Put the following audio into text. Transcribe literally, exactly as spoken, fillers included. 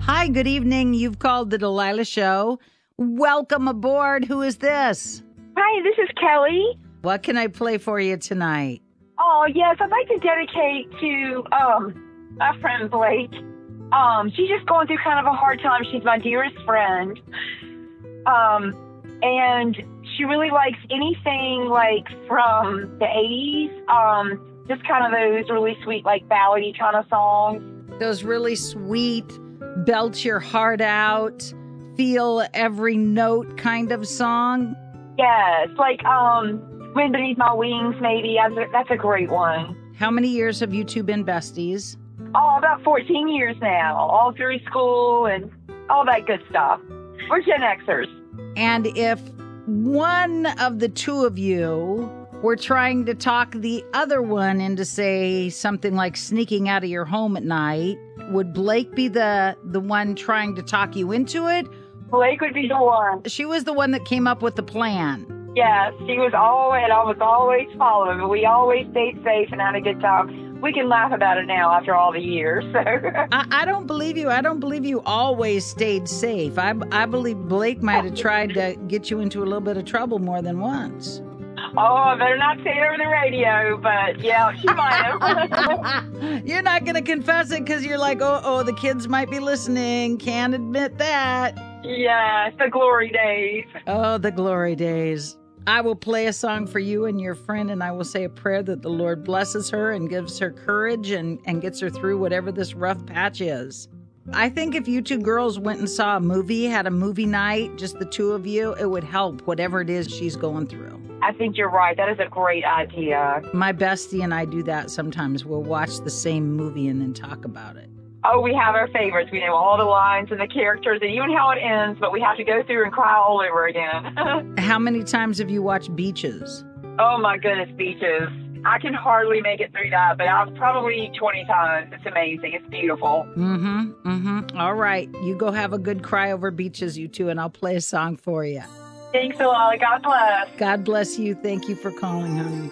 Hi, good evening. You've called the Delilah Show. Welcome aboard. Who is this? Hi, this is Kelly. What can I play for you tonight? Oh, yes, I'd like to dedicate to um my friend Blake. Um, she's just going through kind of a hard time. She's my dearest friend. Um, and she really likes anything like from the eighties. Um, just kind of those really sweet, like ballady kind of songs. Those really sweet, belt your heart out, feel every note kind of song? Yes, like um, Wind Beneath My Wings, maybe. That's a, that's a great one. How many years have you two been besties? Oh, about fourteen years now, all through school and all that good stuff. We're Gen Xers. And if one of the two of you were trying to talk the other one into, say, something like sneaking out of your home at night, would Blake be the, the one trying to talk you into it? Blake would be the one. She was the one that came up with the plan. Yes, she was always, I was always following, but we always stayed safe and had a good time. We can laugh about it now after all the years. So. I, I don't believe you. I don't believe you always stayed safe. I, I believe Blake might have tried to get you into a little bit of trouble more than once. Oh, I better not say it over the radio, but yeah, she might have. You're not going to confess it because you're like, oh, oh, the kids might be listening. Can't admit that. Yes, the glory days. Oh, the glory days. I will play a song for you and your friend, and I will say a prayer that the Lord blesses her and gives her courage and, and gets her through whatever this rough patch is. I think if you two girls went and saw a movie, had a movie night, just the two of you, it would help whatever it is she's going through. I think you're right. That is a great idea. My bestie and I do that sometimes. We'll watch the same movie and then talk about it. Oh, we have our favorites. We know all the lines and the characters and even how it ends, but we have to go through and cry all over again. How many times have you watched Beaches? Oh, my goodness, Beaches. I can hardly make it through that, but I've probably twenty times. It's amazing. It's beautiful. Mm-hmm, mm-hmm. All right. You go have a good cry over Beaches, you two, and I'll play a song for you. Thanks a lot. God bless. God bless you. Thank you for calling, honey.